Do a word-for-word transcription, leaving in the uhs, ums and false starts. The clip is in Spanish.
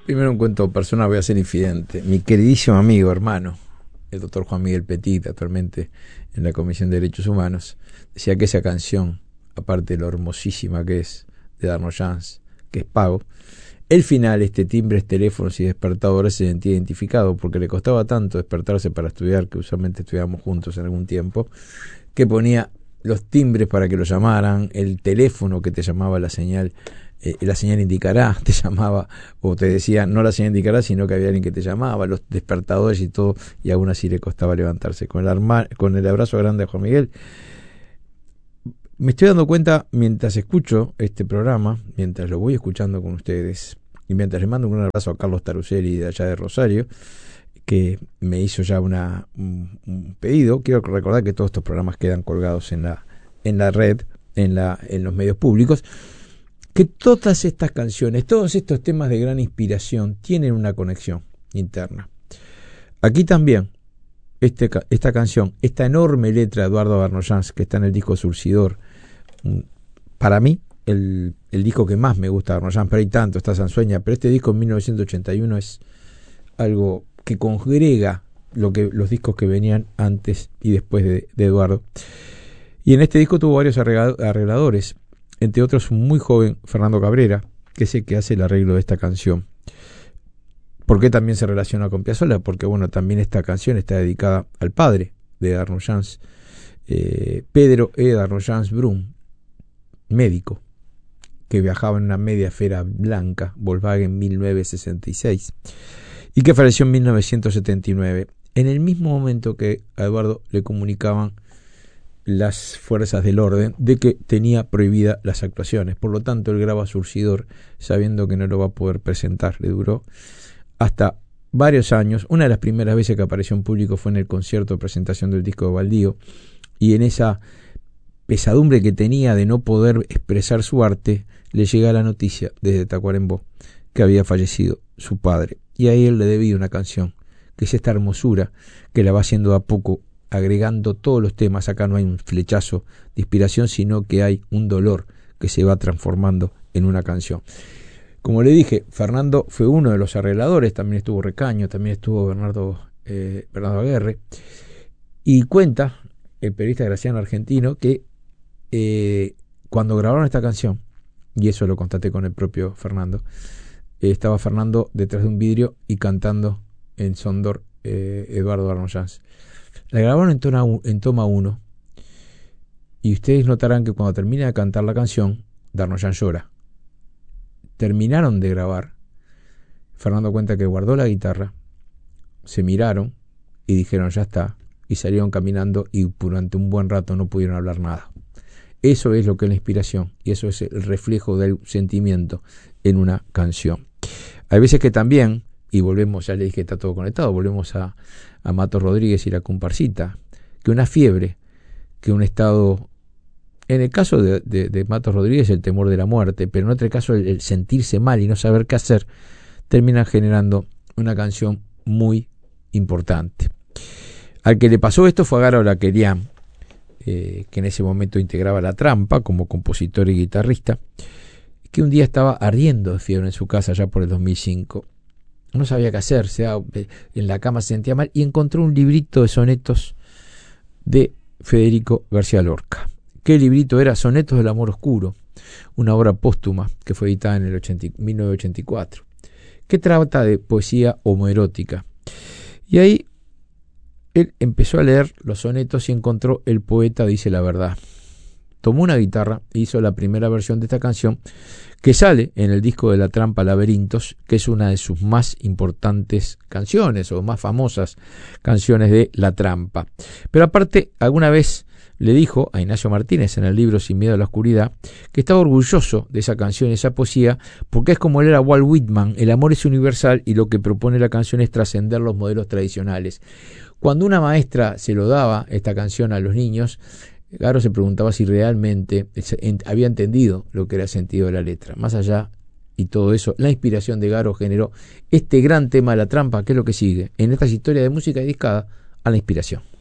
Primero un cuento personal, voy a ser infidente. Mi queridísimo amigo, hermano, el doctor Juan Miguel Petit, actualmente en la Comisión de Derechos Humanos, decía que esa canción, aparte de lo hermosísima que es, de Darnoyans, que es pago, el final, este timbres, teléfonos y despertadores se sentía identificado porque le costaba tanto despertarse para estudiar, que usualmente estudiábamos juntos en algún tiempo, que ponía los timbres para que lo llamaran, el teléfono que te llamaba la señal, eh, la señal indicará, te llamaba, o te decía, no la señal indicará, sino que había alguien que te llamaba, los despertadores y todo, y aún así le costaba levantarse. Con el, arma, con el abrazo grande de Juan Miguel, me estoy dando cuenta, mientras escucho este programa, mientras lo voy escuchando con ustedes, y mientras le mando un abrazo a Carlos Taruselli de allá de Rosario, que me hizo ya una, un, un pedido. Quiero recordar que todos estos programas quedan colgados en la, en la red, en, la, en los medios públicos, que todas estas canciones, todos estos temas de gran inspiración tienen una conexión interna. Aquí también, este, esta canción, esta enorme letra de Eduardo Darnoyans, que está en el disco Surcidor, para mí, el, el disco que más me gusta de Darnoyans, pero hay tanto, está Sansueña, pero este disco en mil novecientos ochenta y uno es algo que congrega lo que, los discos que venían antes y después de, de Eduardo. Y en este disco tuvo varios arregladores, entre otros un muy joven Fernando Cabrera, que es el que hace el arreglo de esta canción. ¿Por qué también se relaciona con Piazzolla? Porque bueno, también esta canción está dedicada al padre de Darnoyans, eh, Pedro E. Darnoyans Brum, médico, que viajaba en una media esfera blanca, Volkswagen mil novecientos sesenta y seis, y que falleció en mil novecientos setenta y nueve, en el mismo momento que a Eduardo le comunicaban las fuerzas del orden de que tenía prohibidas las actuaciones. Por lo tanto, él graba Surcidor sabiendo que no lo va a poder presentar. Le duró hasta varios años. Una de las primeras veces que apareció en público fue en el concierto de presentación del disco de Baldío, y en esa pesadumbre que tenía de no poder expresar su arte, le llega la noticia desde Tacuarembó que había fallecido su padre, y a él le debía una canción, que es esta hermosura que la va haciendo a poco, agregando todos los temas. Acá no hay un flechazo de inspiración, sino que hay un dolor que se va transformando en una canción. Como le dije, Fernando fue uno de los arregladores, también estuvo Recaño, también estuvo Bernardo, eh, Bernardo Aguerre, y cuenta el periodista Graciano Argentino que eh, cuando grabaron esta canción, y eso lo constaté con el propio Fernando, eh, estaba Fernando detrás de un vidrio y cantando en Sondor eh, Eduardo Darnoyans. La grabaron en, tona, en toma uno, y ustedes notarán que cuando termina de cantar la canción, Darnoyans llora. Terminaron de grabar, Fernando cuenta que guardó la guitarra, se miraron y dijeron ya está, y salieron caminando, y durante un buen rato no pudieron hablar nada. Eso es lo que es la inspiración, y eso es el reflejo del sentimiento en una canción. Hay veces que también, y volvemos, ya le dije que está todo conectado, volvemos a, a Matos Rodríguez y la comparsita, que una fiebre, que un estado, en el caso de, de, de Matos Rodríguez, el temor de la muerte, pero en otro caso el, el sentirse mal y no saber qué hacer, termina generando una canción muy importante. Al que le pasó esto fue a Garo Laquerián, eh, que en ese momento integraba La Trampa como compositor y guitarrista, que un día estaba ardiendo de fiebre en su casa ya por el dos mil cinco. No sabía qué hacer, se, en la cama se sentía mal, y encontró un librito de sonetos de Federico García Lorca. ¿Qué librito era? Sonetos del Amor Oscuro, una obra póstuma que fue editada en el mil novecientos ochenta y cuatro, que trata de poesía homoerótica. Y ahí él empezó a leer los sonetos y encontró El poeta dice la verdad. Tomó una guitarra e hizo la primera versión de esta canción, que sale en el disco de La Trampa Laberintos, que es una de sus más importantes canciones o más famosas canciones de La Trampa. Pero aparte, alguna vez le dijo a Ignacio Martínez en el libro Sin miedo a la oscuridad que estaba orgulloso de esa canción y esa poesía, porque es como él era Walt Whitman: el amor es universal y lo que propone la canción es trascender los modelos tradicionales. Cuando una maestra se lo daba esta canción a los niños, Garo se preguntaba si realmente había entendido lo que era el sentido de la letra. Más allá y todo eso, la inspiración de Garo generó este gran tema de La Trampa, que es lo que sigue en estas historias de música dedicada a la inspiración.